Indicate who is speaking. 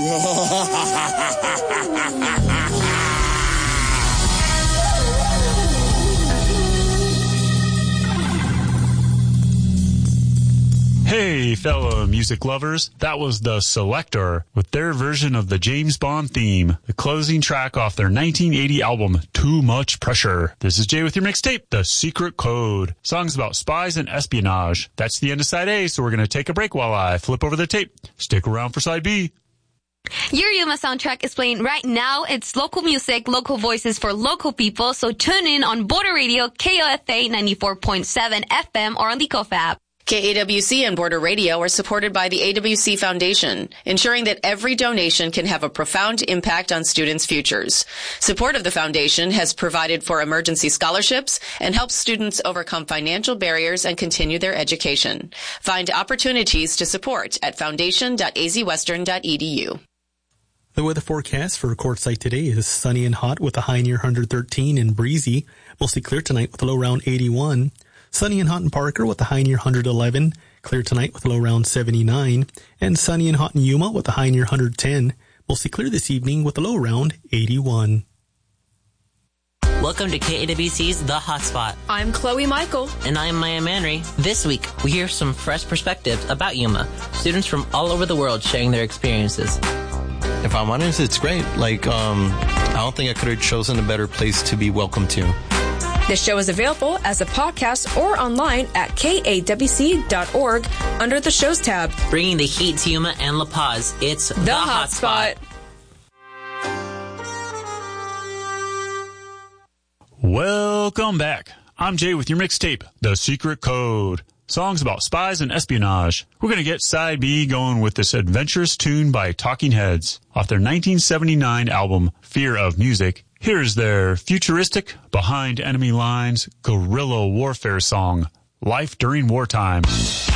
Speaker 1: Hey, fellow music lovers, that was The Selector with their version of the James Bond theme, the closing track off their 1980 album, Too Much Pressure. This is Jay with your mixtape, The Secret Code. Songs about spies and espionage. That's the end of side A, so we're going to take a break while I flip over the tape. Stick around for side B.
Speaker 2: Your Yuma soundtrack is playing right now. It's local music, local voices for local people, so tune in on Border Radio, KOFA 94.7 FM, or on the KOFA app.
Speaker 3: KAWC and Border Radio are supported by the AWC Foundation, ensuring that every donation can have a profound impact on students' futures. Support of the foundation has provided for emergency scholarships and helps students overcome financial barriers and continue their education. Find opportunities to support at foundation.azwestern.edu.
Speaker 4: The weather forecast for Quartzsite today is sunny and hot with a high near 113 and breezy. Mostly clear tonight with a low around 81. Sunny and hot in Parker with a high near 111. Clear tonight with a low around 79. And sunny and hot in Yuma with a high near 110. Mostly clear this evening with a low around 81.
Speaker 5: Welcome to KAWC's The Hotspot.
Speaker 6: I'm Chloe Michael.
Speaker 5: And I'm Maya Manry. This week, we hear some fresh perspectives about Yuma. Students from all over the world sharing their experiences.
Speaker 7: If I'm honest, it's great. I don't think I could have chosen a better place to be welcome to.
Speaker 6: The show is available as a podcast or online at kawc.org under the shows tab.
Speaker 5: Bringing the heat to Yuma and La Paz, it's The Hotspot.
Speaker 1: Welcome back. I'm Jay with your mixtape, The Secret Code. Songs about spies and espionage. We're going to get side B going with this adventurous tune by Talking Heads off their 1979 album, Fear of Music. Here's their futuristic, behind enemy lines, guerrilla warfare song, Life During Wartime.